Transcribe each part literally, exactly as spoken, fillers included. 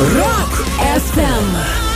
Rock F M.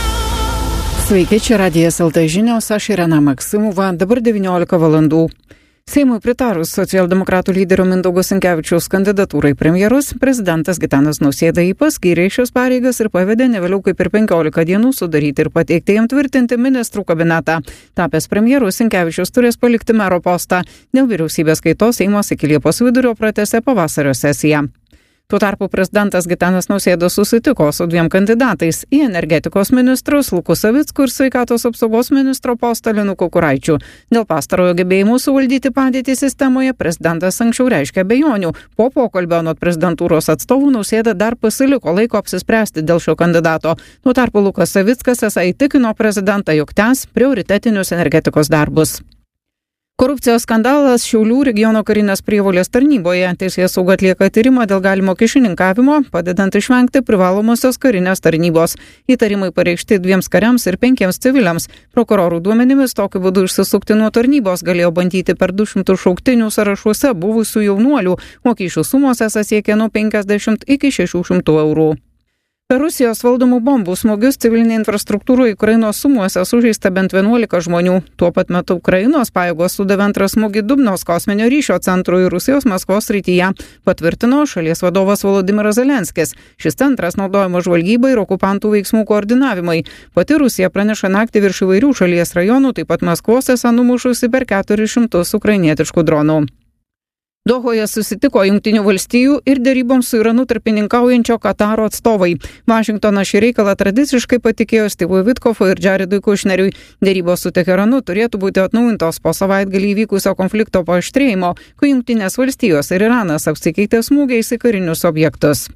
Sveiki, čia Radijas L T žinios, aš Irena Maksimova, dabar devyniolika valandų. Seimui pritarus socialdemokratų lyderio Mindaugo Sinkevičiaus kandidatūrai premjerus, prezidentas Gitanas Nausėda jį paskyrė šias pareigas ir pavedė ne vėliau kaip per penkiolika dienų sudaryti ir pateikti jam tvirtinti ministrų kabinetą. Tapęs premjeru, Sinkevičius turės palikti mero postą. Dėl vyriausybės kaitos Seimas iki Liepos vidurio pratęsė pavasario sesiją. Tuo tarpu prezidentas Gitanas Nausėda susitiko su dviem kandidatais į energetikos ministrus Luku Savicku ir sveikatos apsaugos ministro postą Linu Kukuraičiu. Dėl pastarojo gebėjimų suvaldyti padėtį sistemoje prezidentas anksčiau reiškė abejonių. Po pokalbio anot prezidentūros atstovų Nausėda dar pasiliko laiko apsispręsti dėl šio kandidato. Tuo tarpu Lukas Savickas esą įtikino prezidentą, jog tęs prioritetinius energetikos darbus. Korupcijos skandalas Šiaulių regiono karinės prievolės tarnyboje. Teisėsauga atlieka tyrimą dėl galimo kyšininkavimo, padedant išvengti privalomosios karinės tarnybos. Įtarimai pareikšti dviems kariams ir penkiems civiliams. Prokurorų duomenimis tokiu būdu išsisukti nuo tarnybos galėjo bandyti per du šimtus šauktinių sąrašuose buvusių jaunuolių, o kyšių sumos esą siekė nuo penkiasdešimt iki šešių šimtų eurų. Per Rusijos valdomų bombų smūgius civilinė infrastruktūra Ukrainos sumuose sužeista bent vienuolika žmonių. Tuo pat metu Ukrainos pajėgos sudavė antrą smūgį Dubnos kosminio ryšio centrui Rusijos Maskvos srityje, patvirtino šalies vadovas Volodymyras Zelenskis. Šis centras naudojamas žvalgybai ir okupantų veiksmų koordinavimui. Pati Rusija praneša naktį virš įvairių šalies rajonų, taip pat Maskvos esą numušusi per keturis šimtus ukrainietiškų dronų. Dohoje susitiko Jungtinių valstijų ir deryboms su Iranu tarpininkaujančio Kataro atstovai. Vašingtonas šį reikalą tradiciškai patikėjo Steve'ui Witkofui ir Jaredui Kushneriui. Derybos su Teheranu turėtų būti atnaujintos po savaitgalį įvykusio konflikto paaštrėjimo, kai Jungtinės valstijos ir Iranas apsikeitė smūgiais į karinius objektus.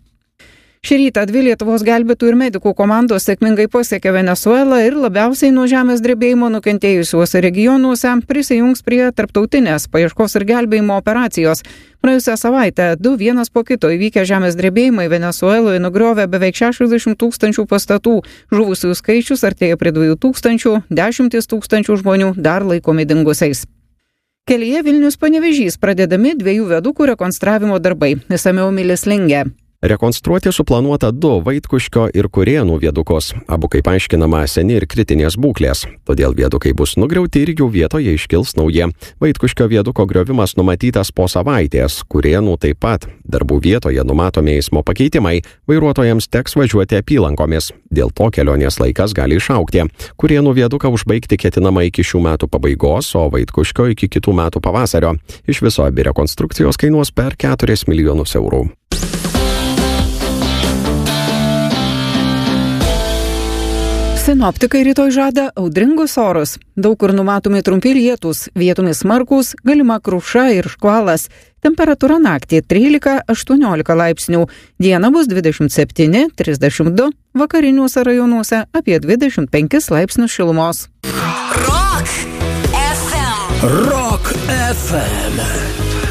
Šį rytą dvi Lietuvos gelbėtojų ir medikų komandos sėkmingai pasiekė Venesuelą ir labiausiai nuo žemės drebėjimo nukentėjusiuose regionuose prisijungs prie tarptautinės paieškos ir gelbėjimo operacijos. Praėjusią savaitę du vienas po kito įvykę žemės drebėjimai Venesueloje nugriovė beveik šešiasdešimt tūkstančių pastatų. Žuvusiųjų skaičius artėja prie dviejų tūkstančių, dešimtis tūkstančių žmonių dar laikomi dingusiais. Kelyje Vilnius-Panevėžys pradedami dviejų viadukų rekonstravimo darbai. Išsamiau Milis Lingė. Rekonstruoti suplanuota du Vaitkuškio ir Kurėnų viadukus, abu kaip aiškinama seni ir kritinės būklės. Todėl viadukai bus nugriauti ir jų vietoje iškils nauji. Vaitkuškio viaduko griovimas numatytas po savaitės, Kurėnų taip pat. Darbų vietoje numatomi eismo pakeitimai, vairuotojams teks važiuoti apylankomis. Dėl to kelionės laikas gali išaugti. Kurėnų viaduką užbaigti ketinama iki šių metų pabaigos, o Vaitkuškio iki kitų metų pavasario. Iš viso abi rekonstrukcijos kainuos per keturis milijonus eurų. Sinoptikai rytoj žada audringus orus. Daug kur numatomi trumpi lietūs, vietomis smarkūs, galima kruša ir škvalas. Temperatūra naktį trylika aštuoniolika laipsnių. Diena bus dvidešimt septyni trisdešimt du, vakariniuose rajonuose apie dvidešimt penkis laipsnius šilumos. Rock F M. Rock F M.